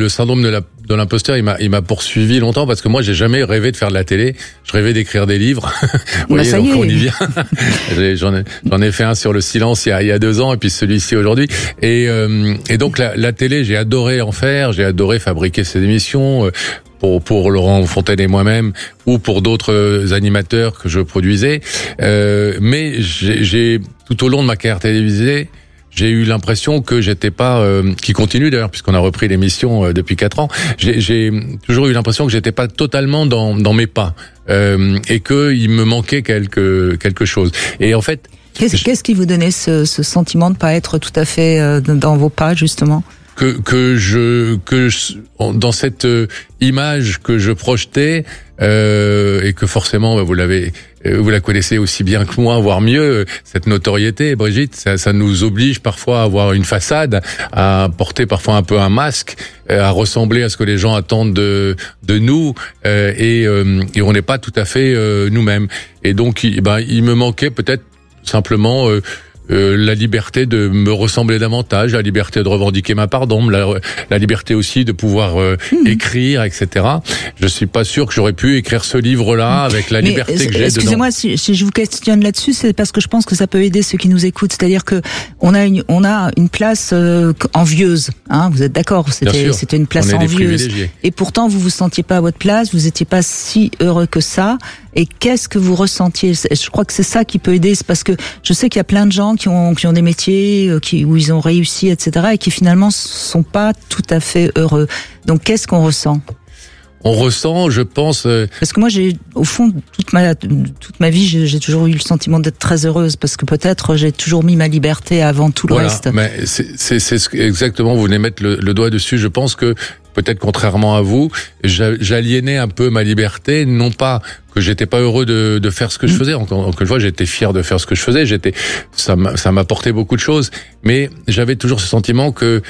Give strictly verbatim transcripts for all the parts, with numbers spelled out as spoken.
le syndrome de, la, de l'imposteur, il m'a, il m'a poursuivi longtemps parce que moi, j'ai jamais rêvé de faire de la télé. Je rêvais d'écrire des livres. Vous bah voyez, ça y donc est. on y vient. j'en, ai, j'en ai fait un sur le silence il y a, il y a deux ans et puis celui-ci aujourd'hui. Et, euh, et donc la, la télé, j'ai adoré en faire. J'ai adoré fabriquer ces émissions. Euh, pour pour Laurent Fontaine et moi-même ou pour d'autres animateurs que je produisais. Euh, mais j'ai, j'ai tout au long de ma carrière télévisée, j'ai eu l'impression que j'étais pas, euh, qui continue d'ailleurs puisqu'on a repris l'émission euh, depuis quatre ans. J'ai, j'ai toujours eu l'impression que j'étais pas totalement dans dans mes pas euh, et que il me manquait quelque quelque chose. Et en fait, qu'est-ce, je... qu'est-ce qui vous donnait ce, ce sentiment de pas être tout à fait euh, dans vos pas justement? que que je que je, dans cette euh, image que je projetais euh, et que forcément bah, vous l'avez euh, vous la connaissez aussi bien que moi, voire mieux, cette notoriété, Brigitte, ça, ça nous oblige parfois à avoir une façade, à porter parfois un peu un masque, euh, à ressembler à ce que les gens attendent de de nous euh, et euh, et on n'est pas tout à fait euh, nous-mêmes. Et donc il, ben il me manquait peut-être simplement euh, Euh, la liberté de me ressembler davantage, la liberté de revendiquer ma part d'ombre, la, la liberté aussi de pouvoir euh, mmh. écrire, et cetera. Je suis pas sûr que j'aurais pu écrire ce livre-là avec la Mais liberté que j'ai dedans. Excusez-moi si, si je vous questionne là-dessus, c'est parce que je pense que ça peut aider ceux qui nous écoutent. C'est-à-dire que on a une, on a une place euh, envieuse. Hein, vous êtes d'accord? C'était, c'était une place envieuse. Et pourtant, vous vous sentiez pas à votre place. Vous étiez pas si heureux que ça. Et qu'est-ce que vous ressentiez? Je crois que c'est ça qui peut aider. C'est parce que je sais qu'il y a plein de gens qui ont qui ont des métiers qui, où ils ont réussi, et cetera, et qui finalement sont pas tout à fait heureux. Donc qu'est-ce qu'on ressent? On ressent, je pense. Euh... Parce que moi, j'ai au fond toute ma toute ma vie, j'ai, j'ai toujours eu le sentiment d'être très heureuse parce que peut-être j'ai toujours mis ma liberté avant tout le voilà, reste. Mais c'est, c'est, c'est exactement. Vous venez mettre le, le doigt dessus. Je pense que peut-être contrairement à vous, j'aliénais un peu ma liberté, non pas que j'étais pas heureux de, de faire ce que je faisais. Encore, encore une fois, j'étais fier de faire ce que je faisais. J'étais, ça, ça m'apportait beaucoup de choses, mais j'avais toujours ce sentiment que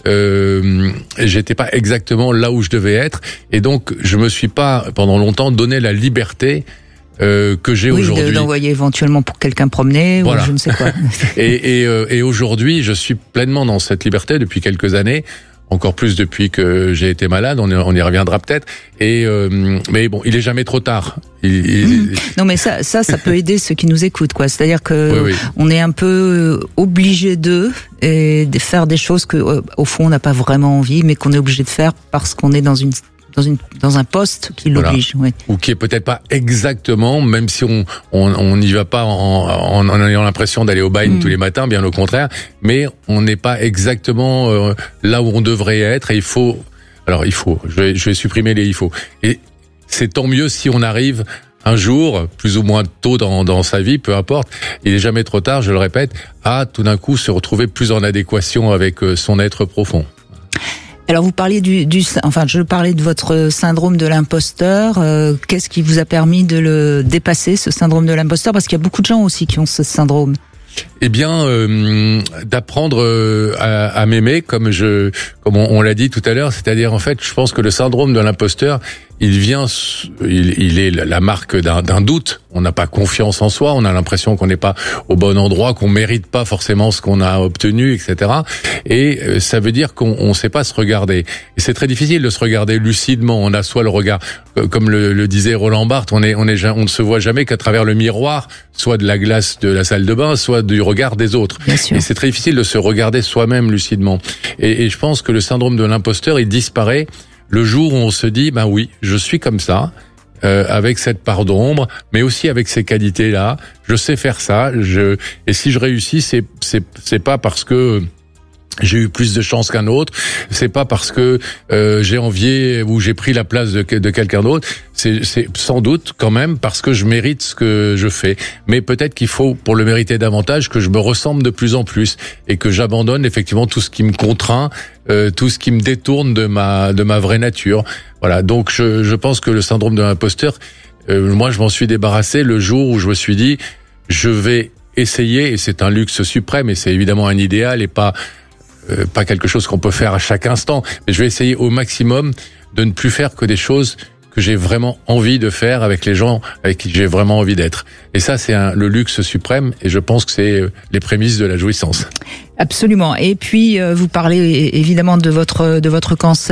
euh, j'étais pas exactement là où je devais être, et donc je me suis pas pendant longtemps donné la liberté Euh, que j'ai oui, aujourd'hui. De, d'envoyer éventuellement pour quelqu'un promener voilà. ou je ne sais quoi. et, et, euh, et aujourd'hui, je suis pleinement dans cette liberté depuis quelques années. Encore plus depuis que j'ai été malade, on y, on y reviendra peut-être. Et euh, mais bon, il est jamais trop tard. Il, il... Mmh. Non, mais ça, ça, ça peut aider ceux qui nous écoutent, quoi. C'est-à-dire que oui, oui. on est un peu obligé d'eux et de faire des choses que, euh, au fond, on n'a pas vraiment envie, mais qu'on est obligé de faire parce qu'on est dans une dans une dans un poste qui l'oblige, voilà. oui. Ou qui est peut-être pas exactement, même si on on on n'y va pas en, en, en ayant l'impression d'aller au bain mmh. tous les matins, bien au contraire, mais on n'est pas exactement euh, là où on devrait être. Et il faut, alors il faut, je vais je vais supprimer les il faut. Et c'est tant mieux si on arrive un jour, plus ou moins tôt dans dans sa vie, peu importe, il est jamais trop tard, je le répète, à tout d'un coup se retrouver plus en adéquation avec son être profond. Alors vous parliez du, du, enfin je parlais de votre syndrome de l'imposteur. Euh, qu'est-ce qui vous a permis de le dépasser, ce syndrome de l'imposteur? Parce qu'il y a beaucoup de gens aussi qui ont ce syndrome. Eh bien, euh, d'apprendre euh, à, à m'aimer, comme je, comme on, on l'a dit tout à l'heure, c'est-à-dire en fait, je pense que le syndrome de l'imposteur, il vient, il, il est la marque d'un, d'un doute. On n'a pas confiance en soi, on a l'impression qu'on n'est pas au bon endroit, qu'on mérite pas forcément ce qu'on a obtenu, et cetera. Et euh, ça veut dire qu'on ne sait pas se regarder. Et c'est très difficile de se regarder lucidement. On a soit le regard, comme le, le disait Roland Barthes, on est, on est, on ne se voit jamais qu'à travers le miroir, soit de la glace de la salle de bain, soit du regard des autres. Et c'est très difficile de se regarder soi-même lucidement. Et, et je pense que le syndrome de l'imposteur, il disparaît le jour où on se dit, ben oui, je suis comme ça, euh, avec cette part d'ombre, mais aussi avec ces qualités-là. Je sais faire ça. Je et si je réussis, c'est c'est c'est pas parce que j'ai eu plus de chance qu'un autre, c'est pas parce que euh, j'ai envié ou j'ai pris la place de, de quelqu'un d'autre, c'est, c'est sans doute quand même parce que je mérite ce que je fais. Mais peut-être qu'il faut, pour le mériter davantage, que je me ressemble de plus en plus et que j'abandonne effectivement tout ce qui me contraint, euh, tout ce qui me détourne de ma de ma vraie nature. Voilà, donc je, je pense que le syndrome de l'imposteur, euh, moi je m'en suis débarrassé le jour où je me suis dit, je vais essayer, et c'est un luxe suprême et c'est évidemment un idéal et pas Euh, pas quelque chose qu'on peut faire à chaque instant, mais je vais essayer au maximum de ne plus faire que des choses que j'ai vraiment envie de faire avec les gens avec qui j'ai vraiment envie d'être. Et ça, c'est un, le luxe suprême, et je pense que c'est les prémices de la jouissance. Absolument. Et puis, euh, vous parlez évidemment de votre de votre cancer.